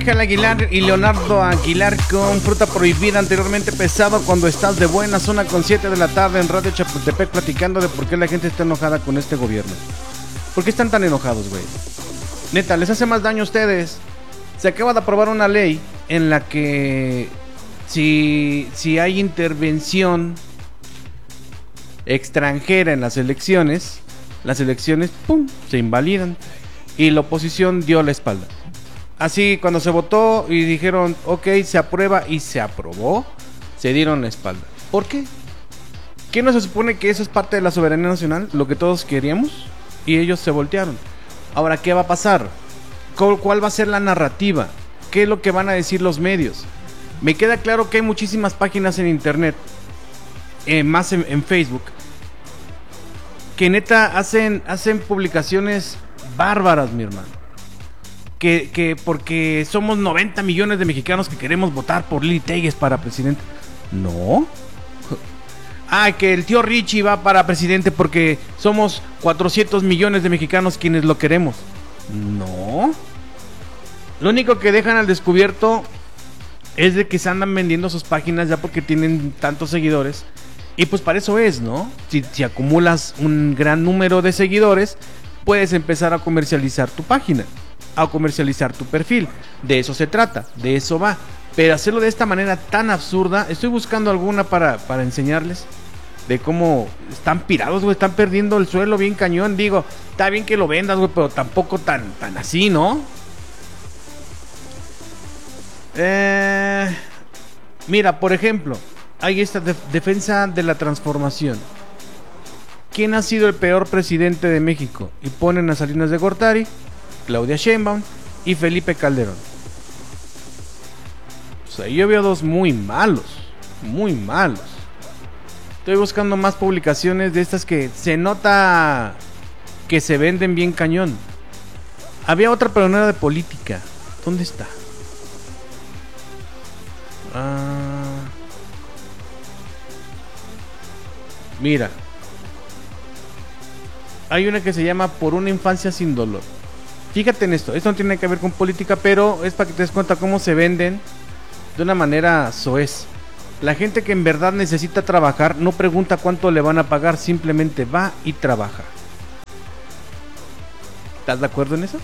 Ángel Aguilar y Leonardo Aguilar con Fruta Prohibida, anteriormente Pesado, Cuando Estás de Buena, zona con 7 de la tarde en Radio Chapultepec, platicando de por qué la gente está enojada con este gobierno. ¿Por qué están tan enojados, güey? Neta, les hace más daño a ustedes. Se acaba de aprobar una ley en la que si hay intervención extranjera en las elecciones, ¡pum!, se invalidan. Y la oposición dio la espalda. Así, cuando se votó y dijeron, ok, se aprueba, y se aprobó, se dieron la espalda. ¿Por qué? ¿Qué no se supone que eso es parte de la soberanía nacional? Lo que todos queríamos, y ellos se voltearon. Ahora, ¿qué va a pasar? ¿Cuál va a ser la narrativa? ¿Qué es lo que van a decir los medios? Me queda claro que hay muchísimas páginas en internet, más en Facebook, que neta hacen publicaciones bárbaras, mi hermano. Que porque somos 90 millones de mexicanos que queremos votar por Lili Téllez para presidente. No. Que el tío Richie va para presidente porque somos 400 millones de mexicanos quienes lo queremos. No. Lo único que dejan al descubierto es de que se andan vendiendo sus páginas ya porque tienen tantos seguidores. Y pues para eso es, ¿no? Si acumulas un gran número de seguidores, puedes empezar a comercializar tu página, a comercializar tu perfil. De eso se trata, de eso va. Pero hacerlo de esta manera tan absurda, estoy buscando alguna para enseñarles de cómo están pirados, güey, están perdiendo el suelo bien cañón. Digo, está bien que lo vendas, güey, pero tampoco tan así, ¿no? Mira, por ejemplo, hay esta defensa de la transformación. ¿Quién ha sido el peor presidente de México? Y ponen a Salinas de Gortari, Claudia Sheinbaum y Felipe Calderón. O sea, yo veo dos muy malos. Muy malos. Estoy buscando más publicaciones de estas que se nota que se venden bien cañón. Había otra, pero no era de política. ¿Dónde está? Mira. Hay una que se llama Por una infancia sin dolor. Fíjate en esto no tiene que ver con política, pero es para que te des cuenta cómo se venden de una manera soez. La gente que en verdad necesita trabajar no pregunta cuánto le van a pagar, simplemente va y trabaja. ¿Estás de acuerdo en eso?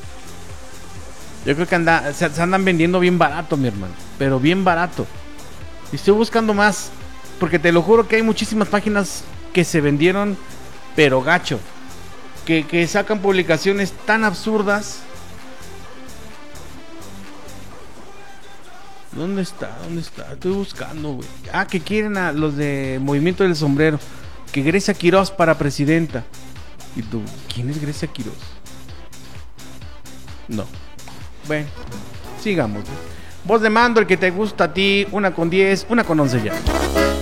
Yo creo que se andan vendiendo bien barato, mi hermano, pero bien barato. Y estoy buscando más, porque te lo juro que hay muchísimas páginas que se vendieron, pero gacho. Que sacan publicaciones tan absurdas. ¿Dónde está? Estoy buscando, güey. Que quieren a los de Movimiento del Sombrero. Que Grecia Quiroz para presidenta. ¿Y tú? ¿Quién es Grecia Quiroz? No. Bueno, sigamos, güey. Voz de mando, el que te gusta a ti. 1:10, 1:11 ya.